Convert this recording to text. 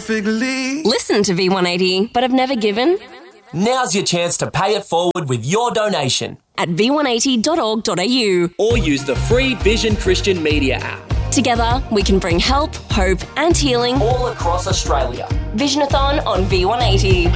perfectly. Listen to V180 but have never given? Now's your chance to pay it forward with your donation. At v180.org.au. Or use the free Vision Christian Media app. Together, we can bring help, hope and healing all across Australia. Visionathon on V180.